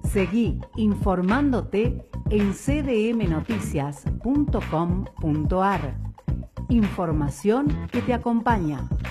Seguí informándote en cdmnoticias.com.ar. Información que te acompaña.